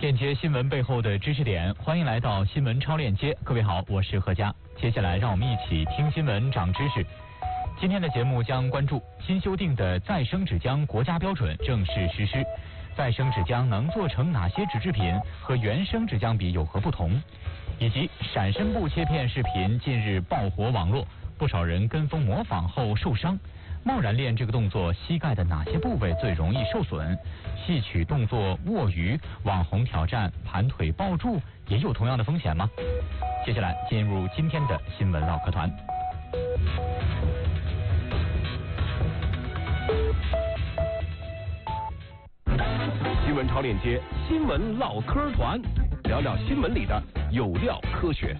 链接新闻背后的知识点，欢迎来到新闻超链接。各位好，我是何佳。接下来让我们一起听新闻长知识。今天的节目将关注新修订的再生纸浆国家标准正式实施，再生纸浆能做成哪些纸制品，和原生纸浆比有何不同，以及闪身布切片视频近日爆火网络，不少人跟风模仿后受伤。贸然练这个动作，膝盖的哪些部位最容易受损？戏曲动作卧鱼，网红挑战盘腿抱柱，也有同样的风险吗？接下来进入今天的新闻唠嗑团。 新闻超链接，新闻唠嗑团，聊聊新闻里的有料科学。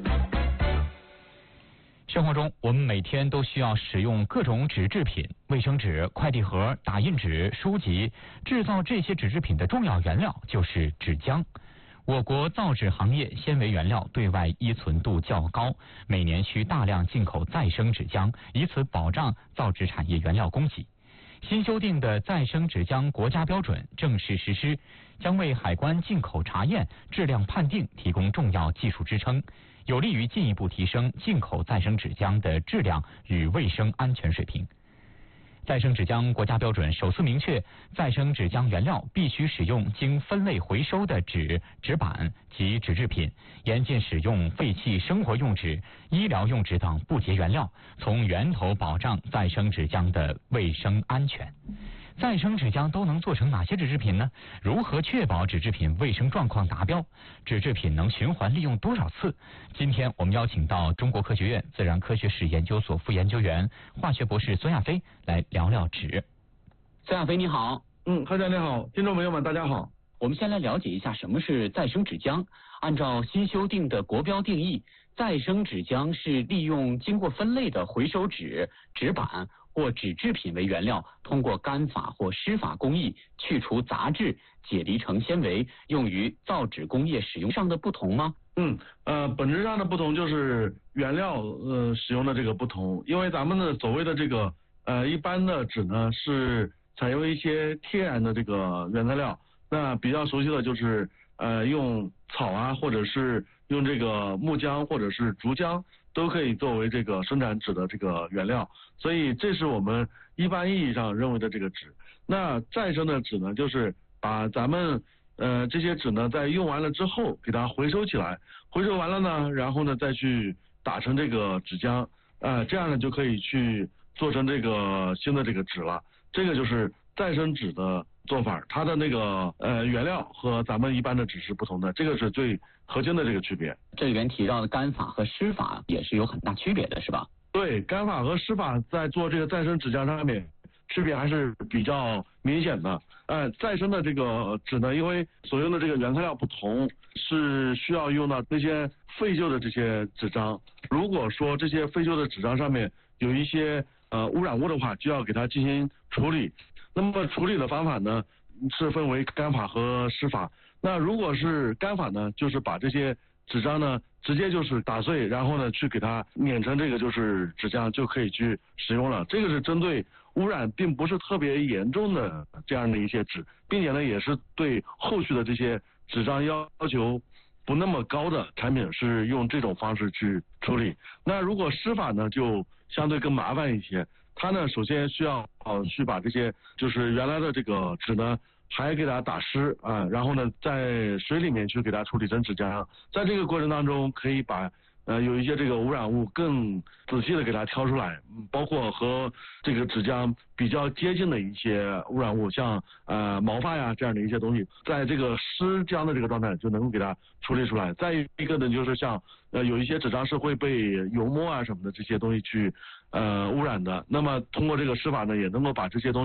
生活中，我们每天都需要使用各种纸制品，卫生纸、快递盒、打印纸、书籍。制造这些纸制品的重要原料就是纸浆。我国造纸行业纤维原料对外依存度较高，每年需大量进口再生纸浆，以此保障造纸产业原料供给。新修订的再生纸浆国家标准正式实施，将为海关进口查验、质量判定提供重要技术支撑，有利于进一步提升进口再生纸浆的质量与卫生安全水平。再生纸浆国家标准首次明确，再生纸浆原料必须使用经分类回收的纸、纸板及纸制品，严禁使用废弃生活用纸、医疗用纸等不洁原料，从源头保障再生纸浆的卫生安全。再生纸浆都能做成哪些纸制品呢？如何确保纸制品卫生状况达标？纸制品能循环利用多少次？今天我们邀请到中国科学院自然科学史研究所副研究员、化学博士孙亚飞来聊聊纸。孙亚飞你好。 何佳你好，听众朋友们大家好。 我们先来了解一下什么是再生纸浆。按照新修订的国标定义，再生纸浆是利用经过分类的回收纸、纸板或纸制品为原料，通过干法或湿法工艺去除杂质，解离成纤维，用于造纸工业使用上的不同吗？ 本质上的不同就是原料使用的这个不同，因为咱们的所谓的这个一般的纸呢是采用一些天然的这个原材料，那比较熟悉的就是用草啊，或者是用这个木浆或者是竹浆都可以作为这个生产纸的这个原料，所以这是我们一般意义上认为的这个纸。那再生的纸呢，就是把咱们这些纸呢在用完了之后给它回收起来，回收完了呢，然后呢再去打成这个纸浆，这样呢就可以去做成这个新的这个纸了。这个就是再生纸的做法，它的那个原料和咱们一般的纸是不同的，这个是最核心的这个区别。 这里边提到的干法和湿法也是有很大区别的，是吧？ 对，干法和湿法在做这个再生纸浆上面区别还是比较明显的。再生的这个纸呢，因为所用的这个原材料不同，是需要用到那些废旧的这些纸张。如果说这些废旧的纸张上面有一些污染物的话，就要给它进行处理。那么处理的方法呢，是分为干法和湿法。那如果是干法呢，就是把这些纸张呢直接就是打碎，然后呢去给它碾成这个就是纸浆，就可以去使用了。这个是针对污染并不是特别严重的这样的一些纸，并且呢也是对后续的这些纸张要求不那么高的产品是用这种方式去处理。那如果湿法呢就相对更麻烦一些，它呢首先需要去把这些就是原来的这个纸呢还给它打湿然后呢在水里面去给它处理成纸浆，在这个过程当中可以把有一些这个污染物更仔细的给它挑出来，包括和这个纸浆比较接近的一些污染物，像毛发呀这样的一些东西，在这个湿浆的这个状态就能够给它处理出来。再一个呢，就是像有一些纸张是会被油墨啊什么的这些东西去污染的，那么通过这个湿法呢，也能够把这些东西